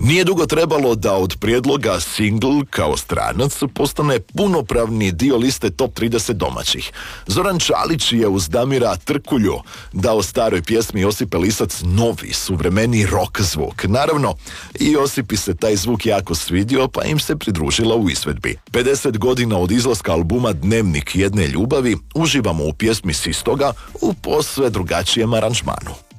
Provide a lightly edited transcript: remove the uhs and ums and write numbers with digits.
Nije dugo trebalo da od prijedloga singl kao stranac postane punopravni dio liste top 30 domaćih. Zoran Čalić je uz Damira Trkulju dao staroj pjesmi Josipe Lisac novi, suvremeni rock zvuk. Naravno, i Josipi se taj zvuk jako svidio, pa im se pridružila u izvedbi. 50 godina od izlaska albuma Dnevnik jedne ljubavi uživamo u pjesmi Sistoga u posve drugačijem aranžmanu.